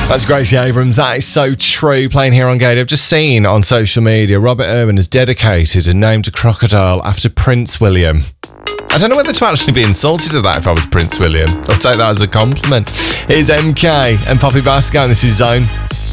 That's Gracie Abrams. That is so true. Playing here on Gate. I've just seen on social media Robert Irwin has dedicated and named a crocodile after Prince William. I don't know whether to actually be insulted at that if I was Prince William. I'll take that as a compliment. Here's MK and Poppy Basco, and this is Zone.